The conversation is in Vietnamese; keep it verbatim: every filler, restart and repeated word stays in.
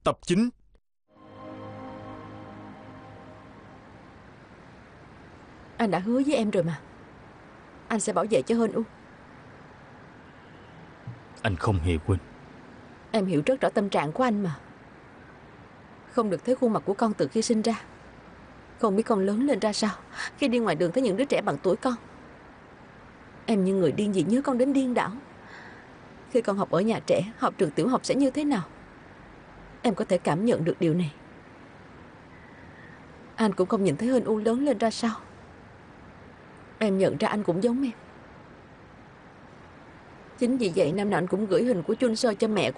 Tập chín. Anh đã hứa với em rồi mà. Anh sẽ bảo vệ cho Hên U. Anh không hề quên. Em hiểu rất rõ tâm trạng của anh mà. Không được thấy khuôn mặt của con từ khi sinh ra. Không biết con lớn lên ra sao khi đi ngoài đường thấy những đứa trẻ bằng tuổi con. Em như người điên gì nhớ con đến điên đảo. Khi con học ở nhà trẻ, học trường tiểu học sẽ như thế nào? Em có thể cảm nhận được điều này. Anh cũng không nhìn thấy Hên U lớn lên ra sao. Em nhận ra anh cũng giống em. Chính vì vậy năm nào anh cũng gửi hình của Chun Seo cho mẹ của